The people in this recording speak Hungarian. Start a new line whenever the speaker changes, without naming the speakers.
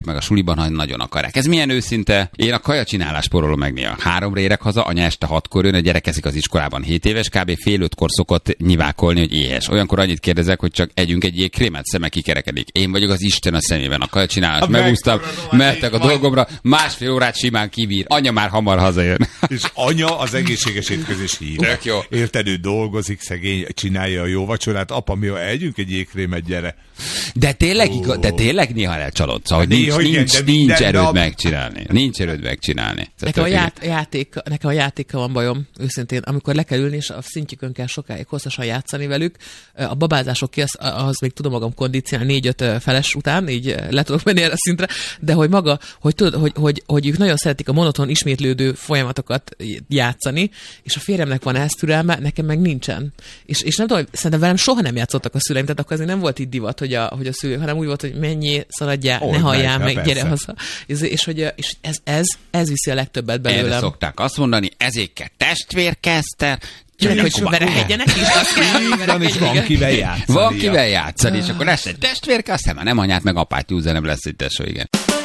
meg a suliban, ha nagyon akarják. Ez milyen őszinte? Én a kajacsinálás porolom meg néha. 3-ra érek haza, anya este 6-kor jön, a gyerek eszik az iskolában 7 éves, kb. Fél 5-kor szokott nyivákolni, hogy éhes. Olyankor annyit kérdezek, hogy csak együnk egy jégkrémet, szeme kikerekedik. Én vagyok az Isten a szemében. A kajacsinálás megúsztam, mehettek a dolgomra, 1,5 órát simán kibír. Anya már hamar hazajön.
És anya az egészséges étkezés hív.
Tök jó.
Érted, ő dolgozik, szegény, csinálja a jó vacsorát. Apa, mi együnk egy jégkrémet, gyere.
De tényleg néha lecsalodsz, hogy nincs erőd megcsinálni. Nincs erőd megcsinálni.
Nekem a játékkal van bajom, őszintén, amikor le kell ülni, és a szintjükön kell sokáig hosszasan játszani velük. A babázások ki, az még tudom magam kondicionálni 4-5 feles után, így le tudok menni erre a szintre, de hogy maga, hogy tudod, hogy ők nagyon szeretik a monoton ismétlődő folyamatokat játszani, és a férjemnek van ezt türelme, nekem meg nincsen. És nem tudom, szerintem velem soha nem játszottak a szüleim, tehát akkor azért nem volt itt divat, hogy a szülők, hanem úgy volt, hogy menjél, szaladjál, ne halljál meg, gyere haza. És ez viszi a legtöbbet belőlem.
Erre szokták azt mondani, ezért kell testvérkezter,
hogy verehegyenek is, azt kell.
És van kivel játszani.
Van kivel játszani, és akkor lesz egy testvérke, aztán már nem anyát, meg apát júzza, nem lesz egy tesó, igen.